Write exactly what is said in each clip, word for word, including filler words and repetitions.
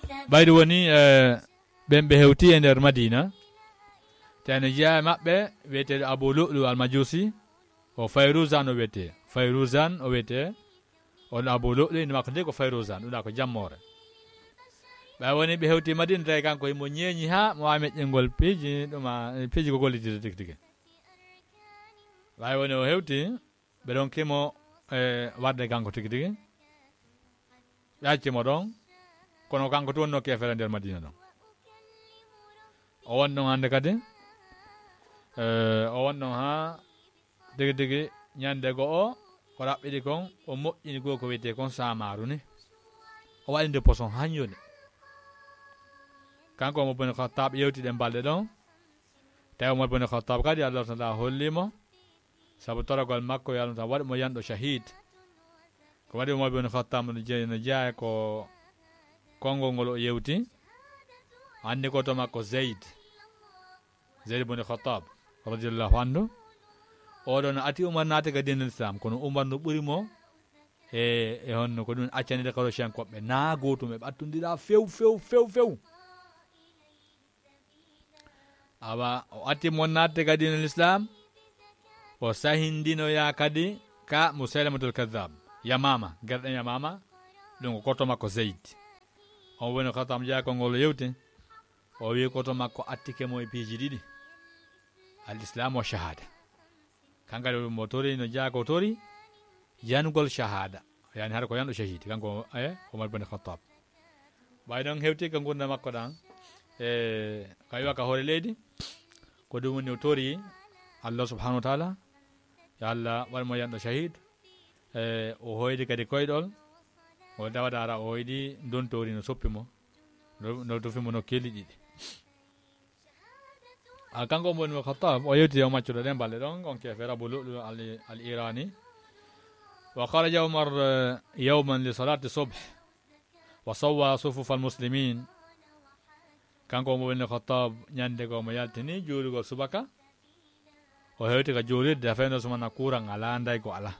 ɓayde woni ɓen ɓe hewti e nder madina tene jeeya maɓɓe wiyeteɗo abou lu'lu almajusi o fayruzan o wiyete fayruzan o wiyete on abou lu'lu inde makko nde ko fayruzan ɗum ɗa ko jammore ɓay woni ɓe hewti madina tawi kanko mo ñeeñi ha mo wawi meƴƴelngol piiji ɗuma piiji ko gollitide tigui tigui ɓay woni o hewti ɓe ɗon kimo e warde kanko tigui tigui ɓe accimo ɗon kono kanko to wonno kefere nder madina ɗon o won ɗon hande kadi o won ɗon ha tigui tigui ñande go o ko raɓɓiɗi kon o moƴƴini goo ko wiyete kon samaru ni o waɗi nde poson hañƴode kanko Umar ibn Khattab yewti ɗen balɗe ɗon tawi Umar ibn Khattab kadi Allah taala hollimo sabu torogol makko yo Allah tan waɗi mo yanɗo shahid ko waɗi Umar ibn Khattab no jeeya ko konngol ngol o yewti andi ko to makko Zayd Zayd ibn Khattab radiyallahu anhu oɗon ati Umar naati ka dinal Islam kono Umar no ɓuri mo e e honno ko ɗum accanide karosiyan koɓɓe naa gootum e ɓattondira few few few few awa o atti mo natte ka dinal Islam o sahindinoya kadi ka Musailamatul Kadhab Yamama gerɗen Yamama ɗum ko koto makko Zayd on woni Khattab jeeya konngol yewti o wi koto makko attike mo e piiji ɗiɗi al islam wa shahada kankadi mo tori no jeeya ko tori yanugol shahada yani hara ko yanɗo shahidi kanko e Umar ibn Khattab ɓay ɗon hewti ko gurdam makko ɗan e ka wiwa ka hoore leydi ko ɗum woni o tori Allah subhanahu wa taala yo Allah waɗmo yanɗo shahid e o hoydi kadi koyɗol o dawata ara o hoydi dontori no soppi mo no tofimo no kelli ɗiɗi a kanko Umar ibn Khattab o yewti o maccuɗo ɗen balɗe ɗon on kefere Abou Lu'lu al irani wa kharaja Umar yawman li salati subh wa sawwa sufuf al muslimin kanko Umar ibn Khattab ñande ko mo yaltini juulugol subaka o hewti ka juulirde afeno sumana kuran ala nday ko ala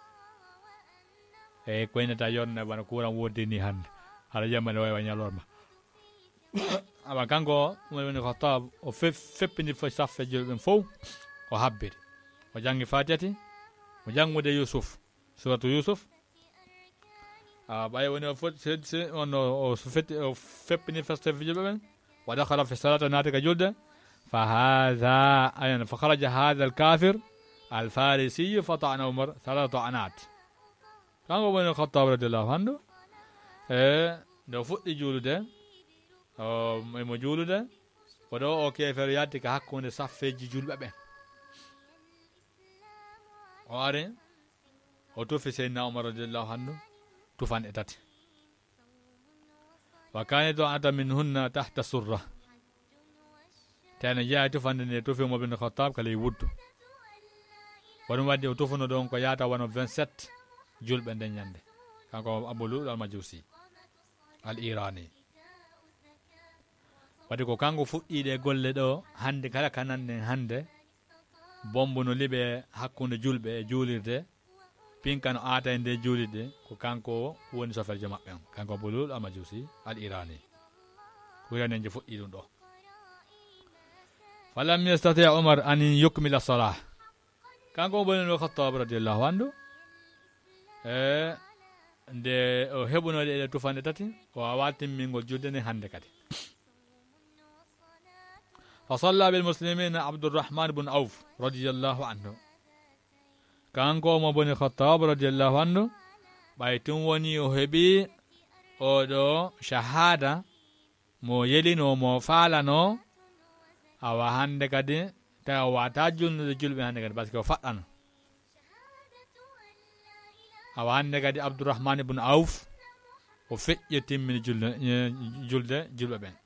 e koynata yonne bana kuran woddini hande hara jammane wawi ñalorma awa kanko Umar ibn Khattab o feppini fo saffe julɓe fof o habbiri o jangi fatiyati o jangude Yusuf suratu Yusuf a ɓay woni o foti on o fetti o feppini fasteffe julɓe ɓen wa dakhala fi salati naati ka julde fa hadha ayan fa kharaja hadha al kafir al farisi fa ta'ana Umar thalatha ta'anat kanko Umar ibn Khattab radiyallahu anhu e ndo fuɗɗi juulude o mo juulude ko ɗo o kefere yaddi ka hakkunde saffeji julɓe ɓen o ari o tufi Seydina Umar radiyallahu anhu tufanɗe tati wa kani ta'ata min hunna tahta surra tene jeeya tufande nde tufi Umar ibn Khattab kala e wuddu waɗum waddi o tufuno ɗon ko yaata wano vingt-sept julɓe nden ñande kanko Abou Lu'lu al-Majusi al irani wadde ko kanko fuɗɗiɗe golle ɗo hande kala kananne hande bombu no liɓe hakkude julɓe e juulirde pinka no aata e nde juulirde ko kanko woni soferjo maɓɓe on kanko Abou Lu'lu al-Majusi al irani ko yaneje fuɗɗi ɗum ɗo falam yastati Umar an yukmila salah kanko Umar ibn Khattab radiyallahu anhu e nde o heɓunode ɗe tufande tati o wawa timmingol julde nde hande kadi fa salla bil muslimina Abdurrahman ibn Auf radiyallahu anhu kanko Umar ibn Khattab radiyallahu anhu ɓay tun woni o heɓi oɗo shahada mo yelino mo falano awa hande kadi tawi o wata julnude julɓe hande kadi par ce que o faɗɗano awa hande kadi Abdurrahman ibn Auf o feƴƴe timmini julde julde julɓe ɓen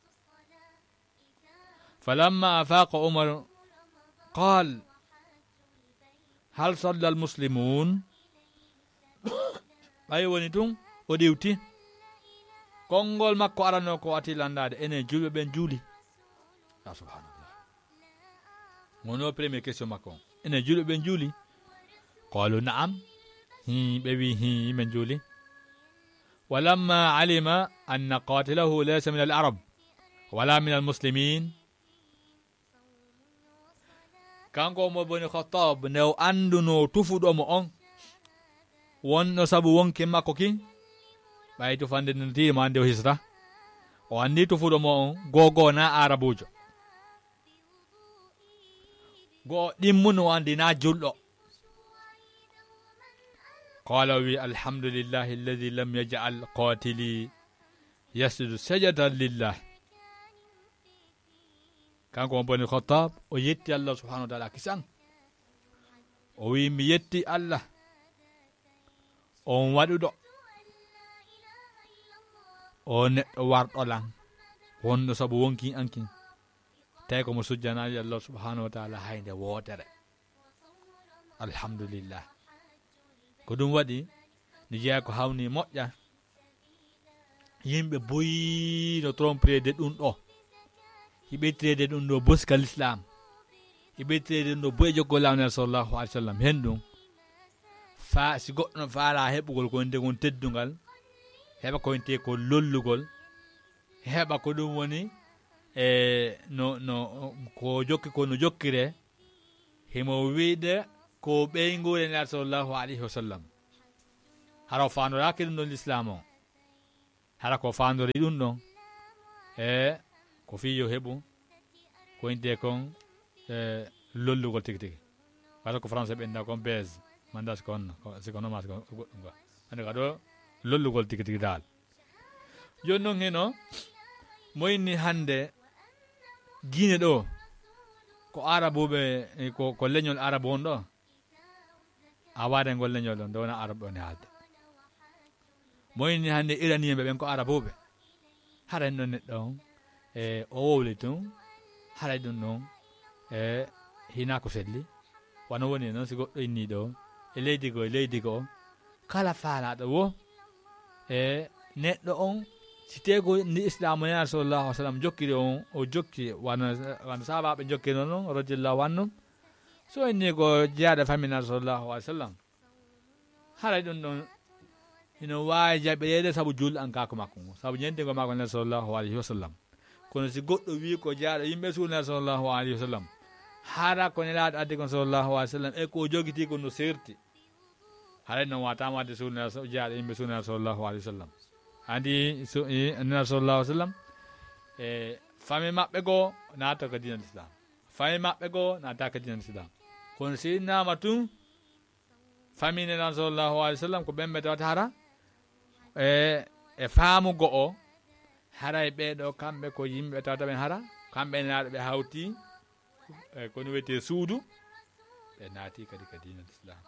falamma afaqa Umar qal hal salla al muslimun ɓay woni tun o ɗiwti konngol makko arano ko ati landade enen julɓe ɓen juuli ya subhanallah mono premier question makko enen julɓe ɓen juuli qalu na'am hi ɓe wi hi men juuli ولما علم أن قاتله ليس من العرب ولا من المسلمين كان قوم بن الخطاب نو أندنو تفدو مؤن won sabu wonke makko ki ɓay to fande nti ma ande hisra o andi to fudo mo gogo na arabujo go dimmuno andi na juldo qala wi alhamdulillahi alladhi lam yaj'al qatili yasjudu sajatan lillah kanko boni khattab o yetti Allah subhanahu wa ta'ala kisan o wi mi yetti Allah on waɗuɗo o neɗɗo warɗo lan wonɗo sabu wonki anki tawi komo sujjanaji Allah subhanahu wa ta'ala haynde wootere alhamdulillah ko ɗum waɗi ni jeeya ko hawni moƴƴa yimɓe boyino tromprede ɗum ɗo hiɓetirede ɗum ɗo boska l'islam hiɓetirede ɗum ɗo boye joggol lawnel sallallahu alaihi wa sallam hen ɗum fa si goɗɗo faala heɓugol ko nde gon teddungal heɓa ko nte ko lollugol heɓa ko ɗum woni e no no ko jokki ko no jokkire himo wiide ko ɓeygure nder sallallahu alayhi wa sallam hara o fandoraki ɗum ɗon l'islam o hara ko fandori ɗum ɗon e ko fiyo heɓu ko nte kon e lollugol tigi tigi wata ko français ɓenda kon baise mandas kon siko no mas ko goɗɗum ko ande ka ɗo lollugol tigi tigi dal joni noon heno moyni hande guine ɗo ko arabuɓe ko ko leñol arabu on ɗo a waade ngol leñol ɗon nde wona arabu ɗon e haalde moyni hande iraniyeɓe ɓen ko arabuɓe haɗa ɗon neɗɗo on e o wowli tun haɗa ɗum ɗon e hina ko selli wano woni noon si goɗɗo inni ɗo e leydi go e leydi go kala faalaɗo wo e neɗɗo on si tego ni islamu ya sallallahu alaihi wasallam jokkiri on o jokki wana wana sahabaɓe jokki non non radiyallahu anhum so inni go jeyaɗo famina sallallahu alaihi wasallam haray ɗum ɗon ino wawi jaɓirede saabu jul an kako makko saabu ñentigo makko nder sallallahu alaihi wasallam kono si goɗɗo wi ko jeyaɗo yimɓe suuna sallallahu alaihi wasallam hara ko nelaɗo addi kon sallallahu alaihi wasallam e ko jogiti ko no serti haray noon watama adde suuna jeyaɗo yimɓe suuna sallallahu alaihi wasallam andi so ina sallallahu alaihi wasallam e fami mabbe go naata ka dinan islam fami mabbe go naata ka dinan islam kono sinna matu fami ne sallallahu alaihi wasallam ko bembe tawata hara e e faamu go o hara e be do kambe ko yimbe tawata ben hara kambe naado be hawti e ko no wete suudu be naati kadi ka dinan islam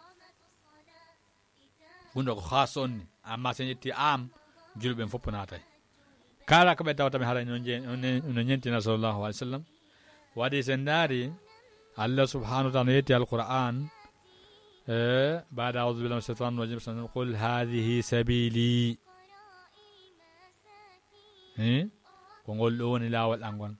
bundo ko khasonni amma senetti am julɓe fof naatay kala ko ɓe tawata ɓe haray no ñentina sallllahu alih w sallam waɗi sen daari allah subhanahu wa taala no yetti alquran e bada audu billah min shaitan rajim qul hadihi sabili ko ngol ɗo woni laawol angon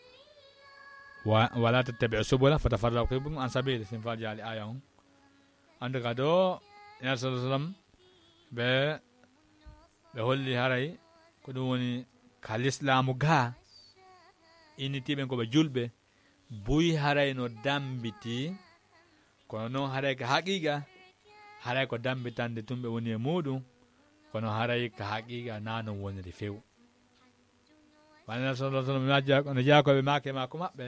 wala tattabiu subula fatafarraqa bikum an sabili sin faji ali aya on ande ka ɗo ina sa sallam ɓe ɓe holli haray ko ɗum woni ka l'islamu ga innitiɓen koɓe julɓe buyi haray no dambiti kono noon haray ka haqiqa haray ko dambitande tumɓe woni e muɗum kono haray ka haqiqa nanon woniri few wanna sallah sallam no jeyakoɓe make mako maɓɓe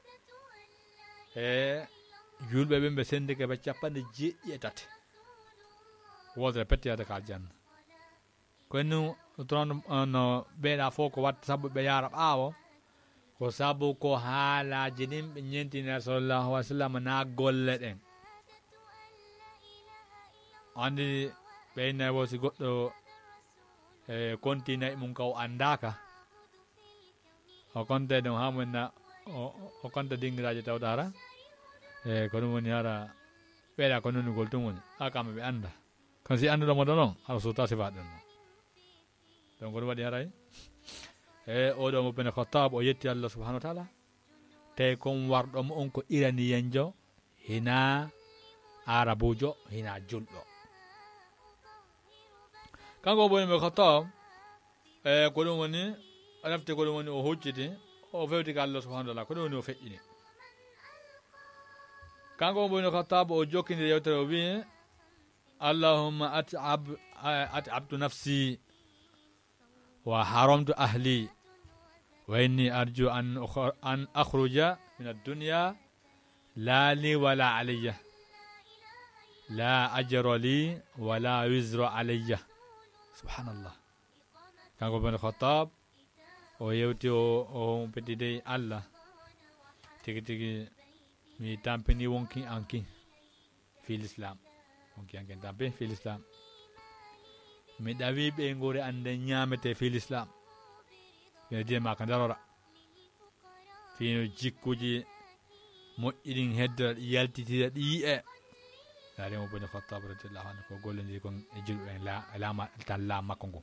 e julɓe ɓen ɓe sendike ɓe capanɗe jeeɗɗi e tate wodere pettiyade ka aljanna kono toon no ɓeeɗa fof ko watta sabu ɓe yaara ɓaawo ko sabu ko haalaji ɗin ɓe ñentine sallllahu alih w sallam na golle ɗen andi ɓeyna wo si goɗɗo e continayi mum ka o andaka o konte ɗum ha mumenna o konta dinguiraji tawɗa hara e ko ɗum woni hara ɓeeɗa ko nonugol tum woni ha kamɓe ɓe anda kono si anduɗomo ɗo noon hara suta sifaɗ ɗum noon donc ɗum waɗi haray e oɗo mo bene khattab o yetti allah subhanahu wa taala tawi kon warɗomo on ko iraniyenjo hina arabujo hina julɗo kanko boni mo khattab e ko dum woni anafte ko dum woni o hojjiti o fewti ka Allah subhanahu wa ta'ala ko dum woni o feƴƴini kanko boni khattab o jokkinde yewtere o wi allahumma at'ab at'abtu nafsi wa haramtu ahli wa inni arju an an akhruja min ad-dunya la li wala alayya la ajra li wala wizra alayya subhanallah kanko boni khattab o yewti o o petide Allah tigi tigi mi tampini wonki anki fi l'islam wonki anki tampi fi l'islam mi dawi be ngore ande nyamete fi l'islam be de ma kandarora fi no jikkuji mo idin hedda yaltitida di e dare mo boni khattab radiyallahu anhu ko gollendi ko e julbe la lama tan la makko ngo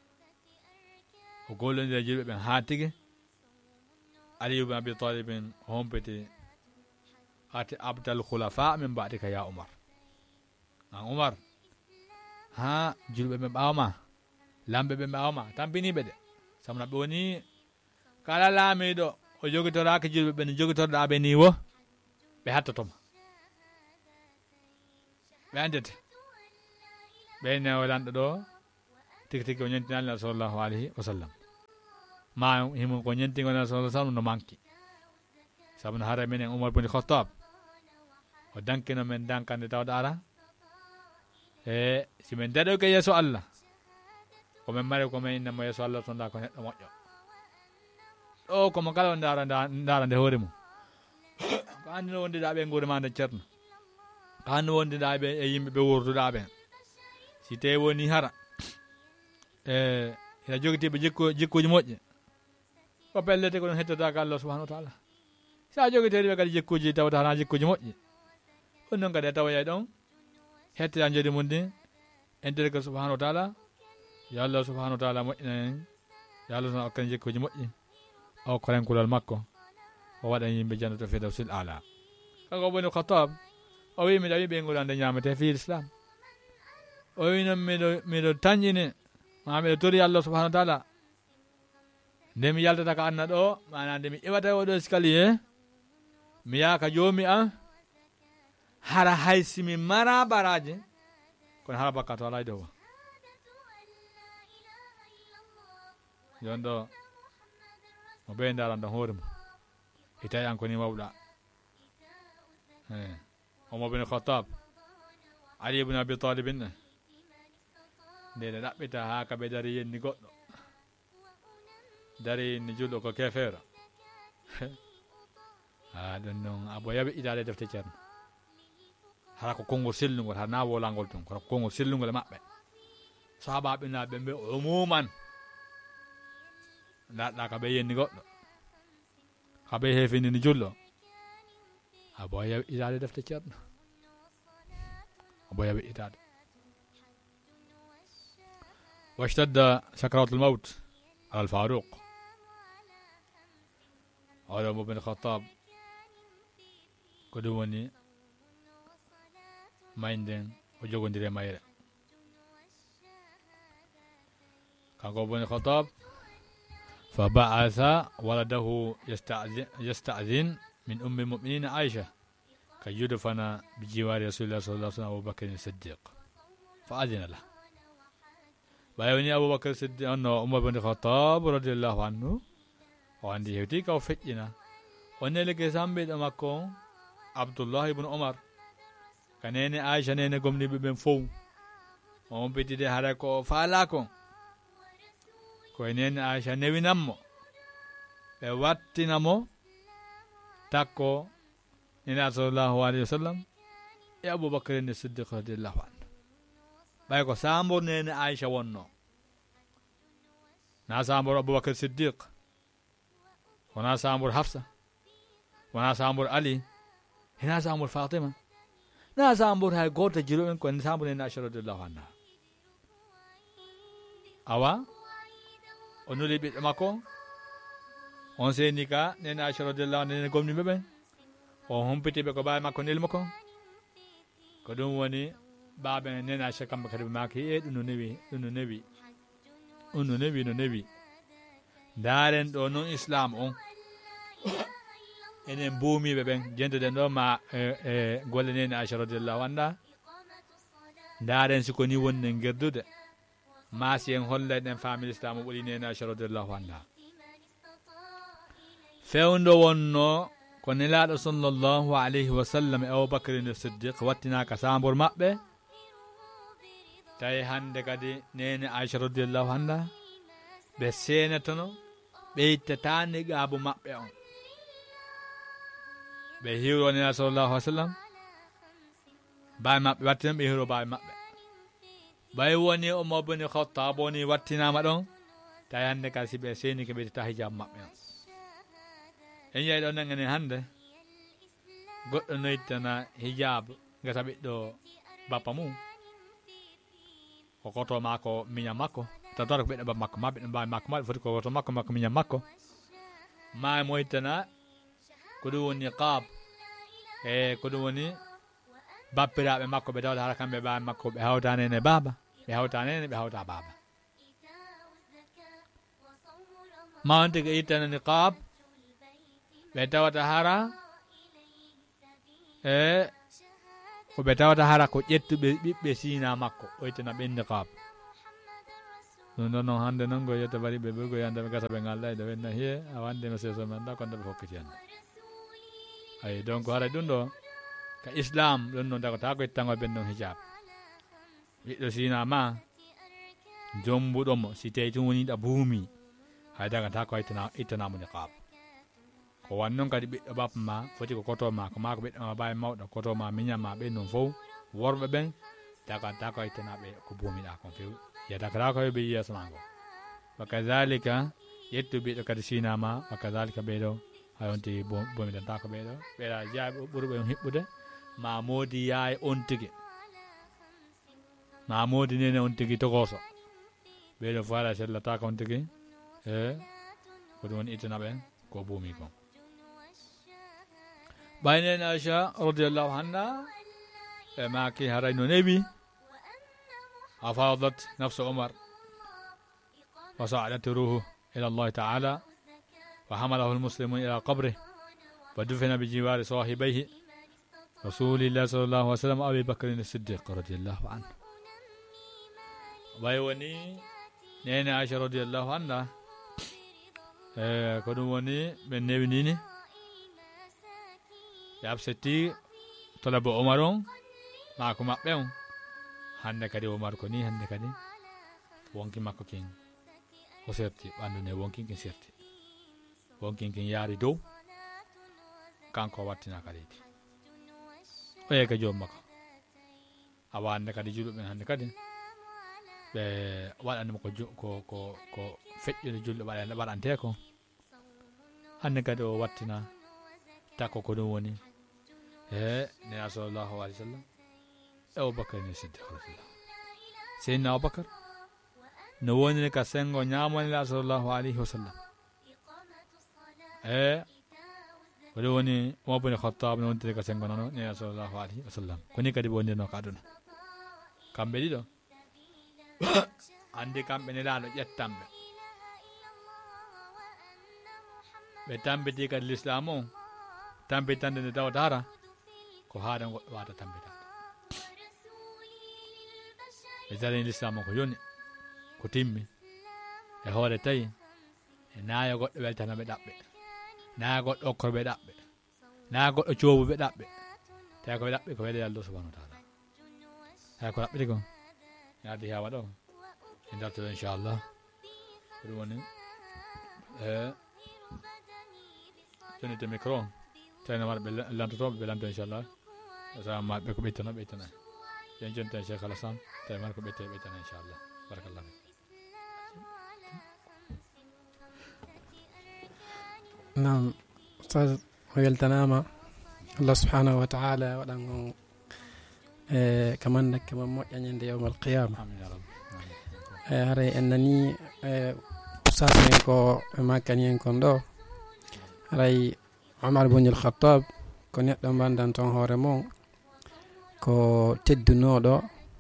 o gollendi e julbe ben ha tigi ali ibn abi talib hompete ati abdal khulafa min ba'dika ya umar an umar ha julbe be bawma lambe be bawma tampini be de samna be woni kala lamido o jogitoraka julbe be jogitorda be ni wo be hattotoma be andete be ne walando do tiki tiki o nyantina Allah sallallahu alaihi wasallam ma himu ko nyantingo Allah sallallahu alaihi wasallam no manki sabuna hara menen umar bin khattab o dankino men dankande tawda ara e si men dado ke yeso Allah ko men mari ko men inna yeso Allah ton da ko neddo moƴƴo o ko mo kala ndara ndara nde hoore mum ko andi wonde da be ngure ma nde cerno ko andi wonde da be e yimbe be worduda be si te woni hara e ila jogitibe jikko jikkoji moƴƴe ko pellete ko hettata ka Allah subhanahu wa ta'ala sa jogitede be kadi jikkoji tawta hana jikkoji moƴƴe on non kadi tawa yay don hetta jodi mun din entere ko subhanahu wa ta'ala ya Allah subhanahu wa ta'ala moƴƴina ya Allah no kan jikkoji moƴƴi o koren kulal makko o wada yimbe jannato fi dawsil ala kago boni khattab o wi mi dawi be ngulande nyamete fi islam o wi no mi do mi do tanjine ma mi tori Allah subhanahu wa ta'ala ndemi yaltata ka anna do mana ndemi iwata o do skaliye mi ya ka jomi an hara haysi mi mara baraje kon hara bakato alay do yondo mo be ndaranda hoore mo itay an ko ni mawda eh o mo bin khattab ali ibn abi talib ne de dabbita ha ka be dari yenni goddo dari ni jullo ko kefera ha don non abo yabe idale defte cerno hara ko kongol sellungol ha na wolangol ton ko kongol sellungol mabbe sahaba be na be be umuman la la ka be yenni goddo ka be hefini ni jullo abo yabe idale defte cerno abo yabe idade واشتد سكرات الموت على الفاروق عمر بن الخطاب كدوني مايندن وجوغندري مايره كان بن الخطاب فبعث ولده يستأذن, يستأذن من أم المؤمنين عائشة كي يدفن بجوار رسول الله صلى الله عليه وسلم أبو بكر الصديق فأذن له بايوني أبو بكر الصديق أنه عمر بن الخطاب رضي الله عنه وعندي هتيك أو فتنا ونلك سامبيت أماكم عبد الله بن عمر كنيني عائشة نيني قمني ببن فو وهم بيتي دي هراكو فالاكو كوينيني عائشة نبي نمو بواتي نمو تاكو نينا صلى الله عليه وسلم يا أبو بكر الصديق رضي الله عنه بايكو سامبو نيني عائشة ونو نا سامبو أبو بكر الصديق ونا سامبو حفصة ونا سامبو علي هنا سامبو فاطمة نا سامبو هاي قوت جلوين كون سامبو نيني عائشة رضي الله عنها أوا onuli bit mako on se nika nena Aisha radhiyallahu anha gomni bebe o hompiti be ko bay mako nil mako ko dum woni baabe nena Aisha kambe kadi maaki e ɗum no newi ɗum no newi ɗum no newi no newi ndaren ɗo non islam on enen mbuumiɓe ɓen jenduɗen ɗo ma e golle nene Aisha radiyallahu anha ndaren siko ni woni en gerdude maasi en holla en famille islam ɓuri nene Aisha radiyallahu anha fewndo wonno ko nelaɗo sallallahu alayhi wa sallam e Abubakar as-Siddiq wattinaka sambor maɓɓe tawi hande kadi nene Aisha radiyallahu anha ɓe senetono ɓeytata niqabu maɓɓe on ɓe hiwro nena sallallahu alayhi wa sallam bawi maɓɓe wattinama ɓe hiwro bawi maɓɓe ɓay woni Umar ibn Khattab woni wattinama ɗon tawi hande kadi si ɓe senike ɓeytata hijab maɓɓe on en yeyi ɗo nangene hande goɗɗo noytana hijab gasa ɓiɗɗo bappa mum ko koto makko miñam makko tawtata ko ɓiɗɗo bappa makko ma ɓiɗɗo mbawi makko ma ɗum foti ko koto makko makko miñam makko ma moytana ko ɗum woni qab e ko ɗum woni bappiraɓe makko ɓe tawata hara kamɓe mbawi makko ɓe hawtanene baba ɓe hawtanene ɓe hawta baba ma on tigi ittana niqab ɓe tawata hara e ko ɓe tawata hara ko ƴettuɓe ɓiɓɓe sina makko oytana ɓen niqab ɗum ɗon noon hande noon go yetta bari ɓe ɓurgo yande ɓe gasa ɓe ngalɗa de wenna hiye a wande me seso men ɗa konde ɓe hokkiti hande ayi donc haray ɗum ɗo ka islam ɗum ɗon dago ta ko ittangol ɓen ɗon hijab ɓiɗɗo sina ma jombuɗomo si tawi tum woni ɗa buumi hay daga ta ko ittana ittanamo niqab ko wan noon kadi ɓiɗɗo bappa ma foti ko koto ma ko ma ko ɓiɗɗo ma bawi mawɗo koto ma miñam ma ɓen ɗon fof worɓe ɓen daga ta ko ittanaɓe ko buumiɗa kon fewi yadakata ko ɓe yeeso ma ngo wa kadhalika yettu ɓiɗɗo kadi sinama wa kadhalika ɓeɗo hayonti buumidanta ko ɓeɗo ɓeɗa jeeya ɓurɓe on hiɓɓude ma moodi yaay on tigi ma moodi nene on tigi togoso ɓeɗo fo ala sellata ko on tigi e ko ɗum woni ittana ɓen ko buumi kon ɓaynen Aisha radiyallahu anha e maki haray no newi afadat nafsu Umar wa sa'adat ruhu ila Allah ta'ala wa hamalahu al-muslimun ila qabrih wa dufina bi jiwari sahibayhi rasulillah sallallahu alaihi wasallam Abi Bakr as-Siddiq radiyallahu anhu way woni nene Aisha radiyallahu anha e ko ɗum woni ɓe newinini yabsetti tolabo Umar on ma ko maɓɓe on hande kadi Umar ko ni hande kadi wonki makko kin o serti ɓandu ne wonkin kin serti wonkin kin yaari dow kanko wattina kadidi o yeka joom makko awa hande kadi julɓe hande kadi ɓe waɗanimo ko ko ko ko feƴƴude julɗo waɗa waɗante ko hande kadi o wattina takko ko ɗum woni e nena sallallahu alayhi wa sallam e Abubakar ni Siddiq radiyallahu seydina Abubakar no woniri ka sengo ñamonela sallallahu alayhi wa sallam e ko ɗum woni Umar ibn Khattab no wontiri ka sengo nono nena sallallahu alayhi wa sallam koni kadi ɓe wondirno ka aduna kamɓe ɗiɗo andi kamɓe nelaɗo ƴettanɓe ɓe tampiti kadi l'islam o tampitande nde tawata hara ko haada goɗɗo wata tampitade ɓe darini l'islam o ko yoni ko timmi e hoore tawi e naaya goɗɗo weltana ɓe ɗaɓɓe naaya goɗɗo okkor ɓe ɗaɓɓe naaya goɗɗo coobu ɓe ɗaɓɓe tawi ko ɓe ɗaɓɓe ko weɗe Allah subhanahu wa ta'ala hay ko ɗaɓɓiti ko yaadi ha waɗo en dartoɗo inchallah ko ɗum woni e jonite micro tawno waɗa ɓe lantotoɓe ɓe lanto inchallah sama ɓe ko ɓettana ɓettana yen jonte Cheikh Alassane tawi mata ko ɓette ɓettana inchallah barakallah nam ustad o weltanama Allah subhanahu wa ta'ala waɗan on e kaman nakke man moƴƴañande yawm al qiyama e haray en nani e ustad men ko e makkani en kon ɗo haray Umar ibn al-Khattab ko neɗɗo mbandan toon hoore mon ko teddunoɗo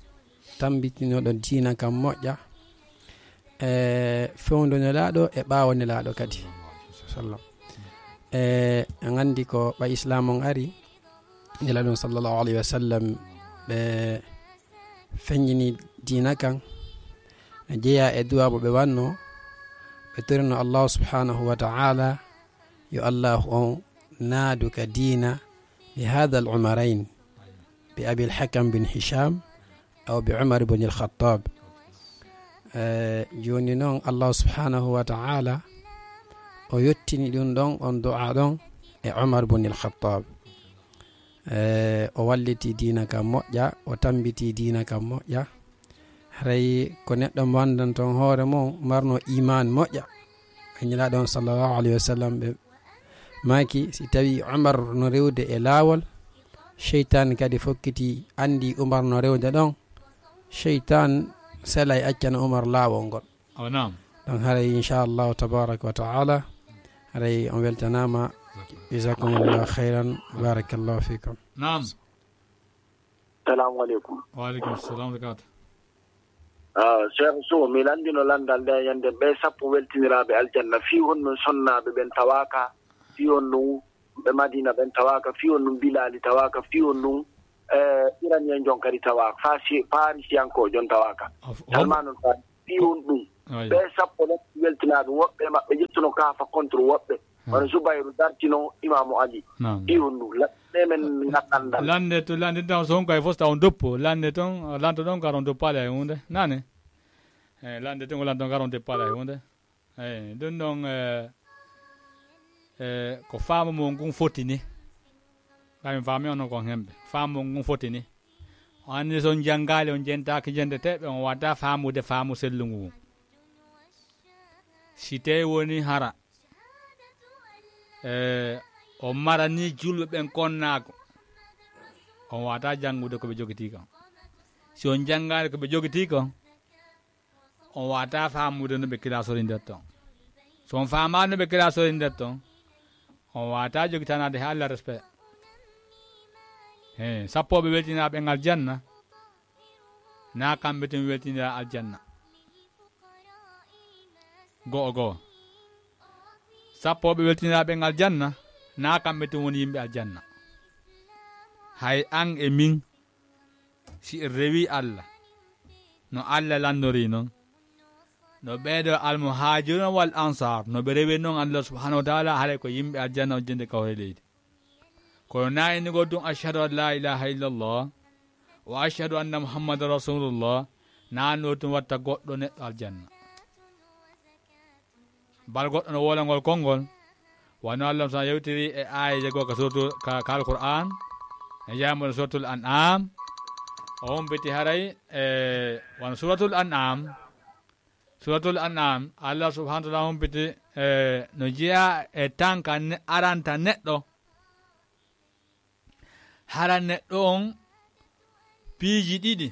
tambitinoɗo diina kam moƴƴa e fewndo nelaɗo e ɓawo nelaɗo kadi sallam e en andi ko ɓa islam on ari nelaɗum sallllahu alayhi wa sallam ɓe feññini diina kan ne jeeya e duwaɓo ɓe wanno ɓe torino allahu subhanahu wa ta'ala yo allahu on naaduka diina bi hada al umarain bi abi al-hakam bin hisham aw bi umar bin al-khattab joni noon allahu subhanahu wa ta'ala o yettini ɗum ɗon on du'a ɗon e umar bin al-khattab o walliti diina kam moƴƴa o tambiti diina kam moƴƴa haray ko neɗɗo wandan toon hoore mum marno iman moƴƴa añila ɗon sallllahu alayhi wa sallam ɓe maki si tawi umar no rewde e laawol cheytan kadi fokkiti andi umar no rewde ɗon cheytan sela e accana umar laawol ngol oh, naam. donc haray inchallahu tabaraka wa taala haray on weltanama jazakumullahu khayran barakallahu fikum naam. salamu aleykum. wa aleykum salam barakatu. Uh, cheikh Sow mi landino landal nde yande ɓe sappo weltiniraɓe aljanna fi hon non sonnaɓe ɓen tawaka fi on ɗum ɓe madina ɓen tawaka fi on ɗum bilali tawaka fi on ɗum iranien jon kadi tawaka fa parisiyanko jon tawaka salma noon fa fi on ɗum ɓe sappo ɗon weltinaɓe woɓɓe maɓɓe ƴettuno kafa contre woɓɓe wono Soubayrou dartino imamu Ali fi on ɗum laɗɗe men gaɗɗandal lande to lande tan so honko e fosta on doppo lande toon lanto ɗon garon doppale e hunde nane e lande toon ko lanto garon doppale e hunde eyi ɗum ɗon e ko faamu mo ngun fotini kami faami onon kon hemɓe faamu mo ngun fotini o anndi son janngaali on jentaki jende teɓe on wata faamude faamu sellungu ngun si tawi woni hara e o mara ni julɓe ɓen konnaako on wata janngude ko ɓe jogiti kon si on janngaali ko ɓe jogiti kon on wata faamude no ɓe kilasori nder ton so on faamani no ɓe kilasori nder ton on wata jogitanade ha Allah respect he sappoɓe weltinaɓe ngal janna na kamɓe tun weltinira aljanna go'o go'o sappoɓe weltiniraɓe ngal janna na kamɓe tun woni yimɓe aljanna hay an e min si rewi Allah no Allah landori noon no ɓeeɗo almuhajirun wal ansar no ɓe rewi noon Allah subhanahu wa taala haɗa ko yimɓe aljanna on jende kawre leydi kono nayinigo ɗum ashhadu an la ilaha illallah wa ashhadu anna muhammadan rasulullah nanno tum watta goɗɗo neɗɗo aljanna bal goɗɗo no wolangol konngol wano Allah sa yewtiri e ayaje goo ka suratu ka alquran e jamono suratul an'am o humpiti haray e wano suratul an'am suratul an'am Allah subhanahu wa ta'ala humpiti e no jeeya e tanka aranta neɗɗo hara neɗɗo on piiji ɗiɗi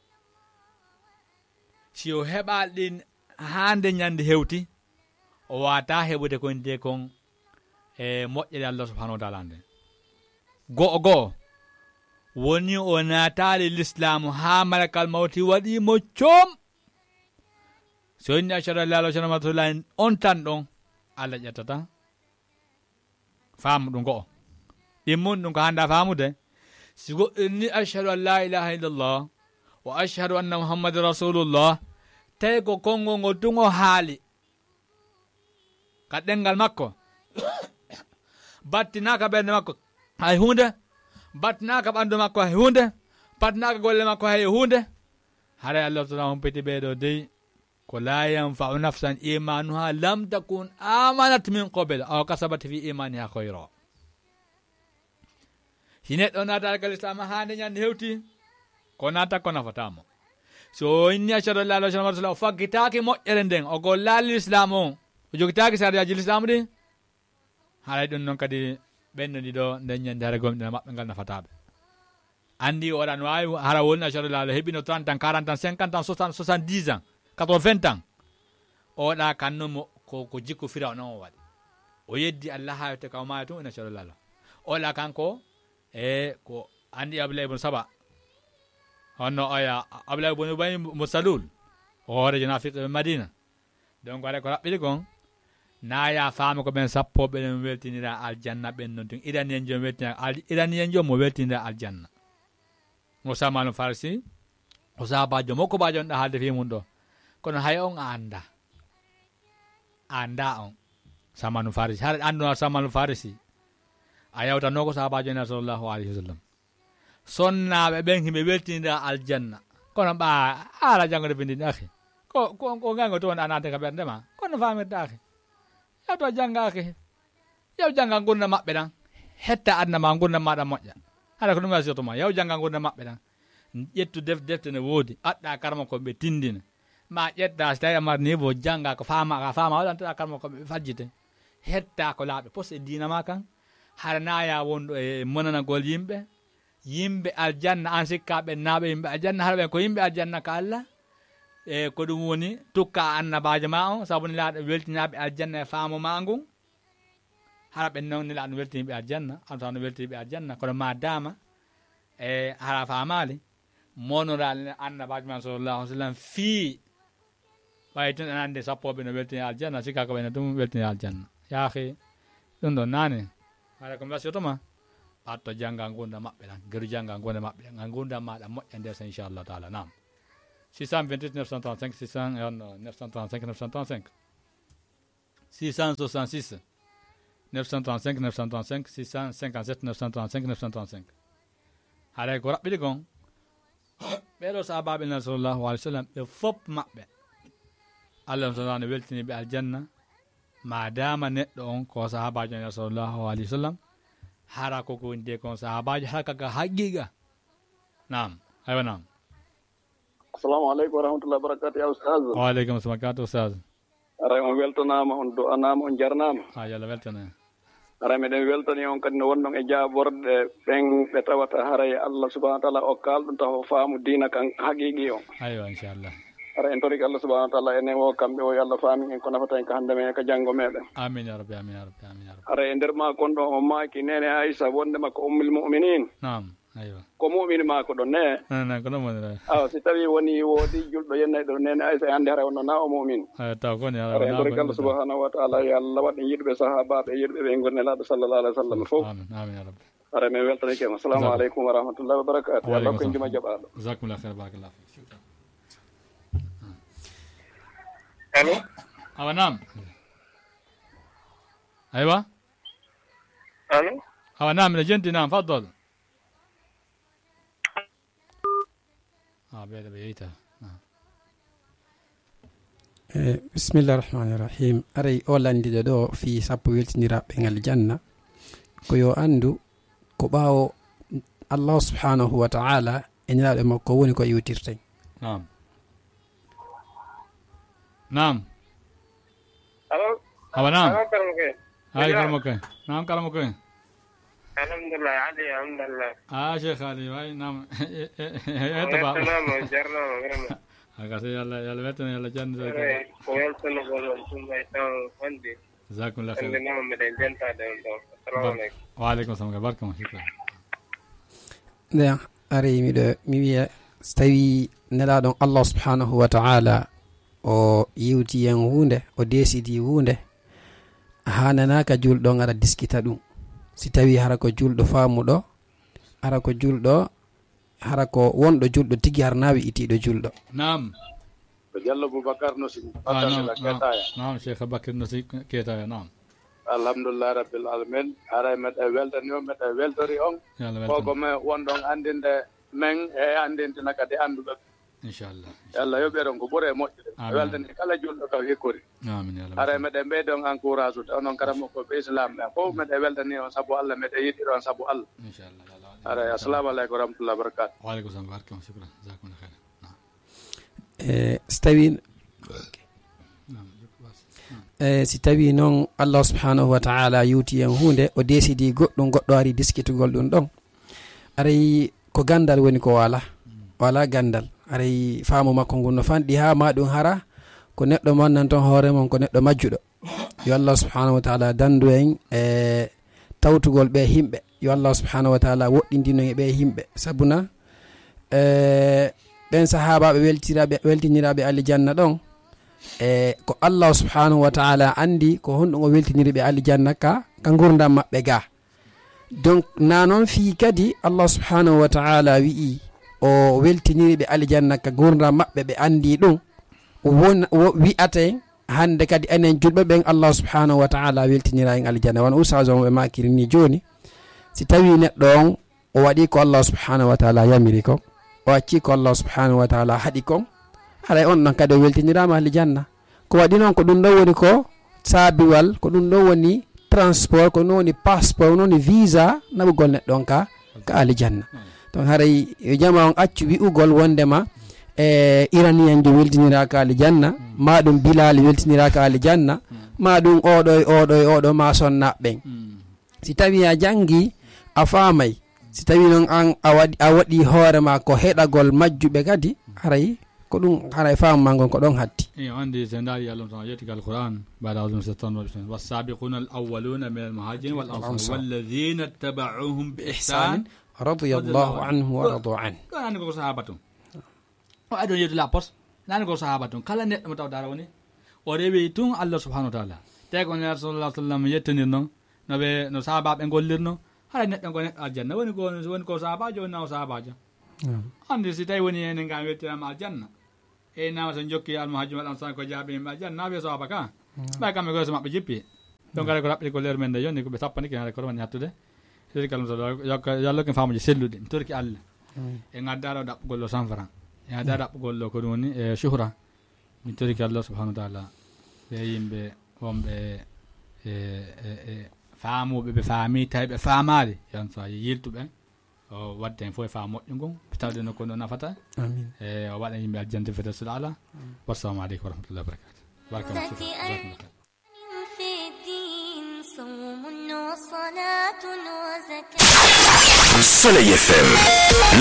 si o heɓal ɗin hande ñande hewti o wata heɓude kon de kon e moƴƴere Allah subhanahu wa ta'ala nde go'o go'o woni o natali l'islamu ha malakal mawti waɗimo coom so inni ashhadu an la ilaha illallah rasulullah on tan ɗon Allah ƴettata faamu ɗum go'o ɗimmun ɗum ko handa faamude si goɗɗo inni ashhadu an la ilaha illallah wa ashhadu anna muhammadan rasulullah tawi ko konngol ngol tun o haali ka ɗengal makko battinaka ɓernde makko hay hunde battinaka ɓandu makko hay hunde battinaka golle makko hay hunde haray Allah taala humpiti ɓeeɗo dey ko la yanfa'u nafsan imanuha lam takun amanat min qabl aw kasabat fi imaniha khayra si neɗɗo naata kal islam hande ñande hewti ko naata ko nafatamo so inni ashhadu an la ilaha illallah o faggitaki moƴƴere nden o gollali l'islam o o jogitaki sariyaji l'islam ɗi haray ɗum noon kadi ɓenno ɗiɗo nden ñande hara gomɗina maɓɓe ngal nafataɓe andi oɗan wawi hara woni ashhadu an la ilaha heɓino trente ans quarante ans cinquante ans soixante soixante-dix ans quatre-vingts ans oɗa kannomo ko ko jikku firaw noon o waɗi o yeddi Allah hawte kaw maya tun ina ashhadu an la ilaha oɗa kanko e ko andi Abdullah ibn Saba honno oya abla boni bani musalul hoore jina fiq madina donc wala ko rabbidi gon naya faama ko ben sappo be den weltinira aljanna ben non tin iranien jom weltinira al iranien jom mo weltinira aljanna Musa manu farsi Musa bajo moko bajo nda halde fi mun do kono hay on anda anda on samanu farisi har ando samanu farisi ayawta noko sa bajo na sallallahu alaihi wasallam sonna be ben himbe weltinira aljanna kono ba ala jangode bindi akhi ko ko ko ngango to anante ka berde ma kono famirta akhi yaw to jangake yaw janga gonna mabbe dan hetta adna ma gonna mada mojja hala ko dum wasi to ma yaw janga gonna mabbe dan yettu def defte ne wodi adda karma ko be tindina ma yedda sta ma niveau janga ko fama ka fama wala ta karma ko be fajjite hetta ko laabe posse dina ma kan harna ya wondo e monana gol yimbe yimbe aljanna an sikkabe nabe yimbe aljanna harbe ko yimbe aljanna ka Allah e ko dum woni tukka annabaaje ma on sabuni laade weltinaabe aljanna e faamu mangu harabe non ni laade weltinaabe aljanna antano weltinaabe aljanna ko ma dama e hara faamali monoral annabaaje ma sallallahu alaihi wasallam fi bayten ande sappobe no weltinaabe aljanna sikka ko ben dum weltinaabe aljanna ya akhi dum don nane hara ko mbasi to ma atto janga gonda mabbe dan geru janga gonda mabbe dan gonda ma da mo ende inshallah taala nam six cent vingt-huit neuf cent trente-cinq six cent neuf cent trente-cinq neuf cent trente-cinq six cent soixante-six neuf cent trente-cinq neuf cent trente-cinq six cent cinquante-sept neuf cent trente-cinq neuf cent trente-cinq hare ko rabbi gon bedo sahababe sallallahu alaihi wasallam be fop mabbe Allah subhanahu wa weltini be aljanna ma dama neddo on ko sahabaje sallallahu alaihi wasallam hara ko ko inde ko sahabaje haka ga haqiqa nam aywa nam assalamu alaikum warahmatullahi wabarakatuh ya ustaz wa alaikum assalam wa ustaz ara on weltanama on do anama on jarnama ha yalla weltana ara meden weltani on kadi no wonnon e jaaborde ben be tawata haray Allah subhanahu wa ta'ala o kaldum taw faamu diina kan haqiqi on aywa inshallah ara en tori Allah subhanahu wa ta'ala enen o kambe o yalla faami en ko nafata en ko hande men ka jango meden amin ya rabbi amin ya rabbi amin ya rabbi ara en der ma kon do o maaki nene Aisha wonde makko ummul mu'minin naam aywa ko mu'min ma ko do ne na ko no mo dara aw si tawi woni wodi juldo yenne do nene Aisha hande hara wonno na o mu'min ay taw ko ni ara en tori Allah subhanahu wa ta'ala yalla wadi yidbe sahaba be yidbe be ngonne la sallallahu alaihi wasallam fo amin amin ya rabbi ara men weltani ke assalamu alaikum wa rahmatullahi wa barakatuh yalla ko njuma jabado jazakumullahu khair barakallahu fik shukran الو ايوه نعم ايوه الو ايوه نعم لجنتي نعم تفضل اه بيد بيتا بسم الله الرحمن الرحيم أري أولاندي دو في سابو يلتنيرا بين الجنة كيو أندو كباو الله سبحانه وتعالى إن لا مكوني كو يوتيرتين نعم نعم الو اه نعم كلامك هاي كلامك نعم كلامك الحمد لله علي الحمد لله اه شيخ علي هاي نعم يا تبع تمام جرنا غيرنا هكذا يلا يلا بيتنا يلا جنة زي كده ويلتنا قولوا ثم يتاو فندي جزاكم الله خير عندنا من الجنة السلام عليكم وعليكم السلام بارك الله شكرا ده أري ميدو ميويا ستوي نلا الله سبحانه وتعالى o yewti en hunde o desidi hunde hananaka julɗo ngara diskita ɗum si tawi hara ko julɗo faamuɗo hara ko julɗo hara ko wonɗo julɗo tigi har nawi itiɗo julɗo nam Diallo Boubacar Nossi ah, nam, nam, nam Cheikh Bakar Nossi ketaya nam alhamdulillah rabbil alamin ara meɗe weltani on meɗe weltori on koko me wonɗon andinde men e andintina kadi anduɓe inchallah yalla yoɓeɗon ko ɓuure moƴƴude weltani kala julɗo kaw hekkori amin ya ara meɗen ɓeydon encourage ude onon karamo ko ɓe islam ɓe fof meɗe weltani on saabu Allah meɗe yiɗiɗon saabu Allah inchallah ara assalamu aleykum wa rahmatullahi wa barakatuh wa aleykum salam baraka shukran jazakumullahu khairan e si tawi e si tawi noon Allah subhanahu wa ta'ala yuti en hunde o desidi goɗɗum goɗɗo ari diskitugol ɗum ɗon aray ko gandal woni ko wala wala gandal aray faamu makko ngun no fanɗi ha ma ɗum hara ko neɗɗo mannan ton hoore mon ko neɗɗo majjuɗo yo Allah subhanahu wa ta'ala dandu en e tawtugol ɓe himɓe yo Allah subhanahu wa ta'ala woɗɗindino e ɓe himɓe sabuna ɓen sahabaɓe weltiraɓe weltiniraɓe aljanna ɗon e ko Allah subhanahu wa ta'ala andi ko honɗum o weltiniriɓe aljanna ka ka gurdam maɓɓe ga. donc na noon fi kadi Allah subhanahu wa ta'ala wi'i o weltiniriɓe aljanna ka gurdam maɓɓe ɓe andi ɗum won wi'ate hande kadi enen julɓe ɓen Allah subhanahu wa ta'ala weltinira en aljanna. won usajo ɓe makiri ni joni si tawi neɗɗo on o waɗi ko Allah subhanahu wa ta'ala yamiri ko o acci ko Allah subhanahu wa ta'ala haɗi kon haɗay on ɗon kadi o weltinirama aljanna. ko waɗi noon ko ɗum ɗo woni ko saabiwal ko ɗum ɗo woni transport ko ɗum woni passeport ko ɗum woni visa naɓugol neɗɗon ka ka aljanna. donc haray jama on accu wi'ugol wondema e iraniyan jo weltiniraka aljanna ma ɗum bilal weltiniraka aljanna ma ɗum oɗo e oɗo e oɗo ma sonnaɓɓen. si tawi a jangi a famay si tawi noon an a waɗi a waɗi hoorema ko heɗagol majjuɓe kadi haray ko ɗum haray famma ngon ko ɗon hatti. e andi so ndaari Allah tan yetti kal Qur'an ba'da a'udhu billahi was-sabiquna al-awwaluna min al-muhajirin wal-ansar walladhina ittaba'uuhum bi ihsan radiyallahu anhu wa radu an. ko an ko sahabatum o adon yetti la pos nan ko sahabatum kala neɗɗo mo tawdara woni o rewi tun Allah subhanahu wa ta'ala te ko rasulullah sallallahu alaihi wasallam yettinir non no be no sahabaɓe gollirno haray neɗɗo go neɗɗo aljanna woni ko woni ko sahabajo woni naw sahabajo andi si tawi woni enen ngam wettirama aljanna e nama so jokki almuhajjim wal ansar ko jaabi yimɓe aljanna naɓe sahaba ka ɓay kamɓe goso maɓɓe jippi donc ara ko raɓɓi ko leer men nde yonni koɓe sappani ken haɗa ko woni hattude sedi kalum so yalloken famuji sellude mi torki Allah e gaddaro ɗaɓɓugol ɗo cent franc e gadda ɗaɓɓugol ɗo ko ɗum woni e shuhra mi torki Allah subhanahu wa ta'ala ɓe yimɓe wonɓe e faamuɓe ɓe faami tawi ɓe faamade yan so yiltuɓe o wadde hen fof e faam moƴƴu ngon tawde no ko no nafata e o waɗa yimɓe aljanna fete suɗa ala. wassalamu aleykum wa rahmatullahi wa barakatuh. baraka Soleil F M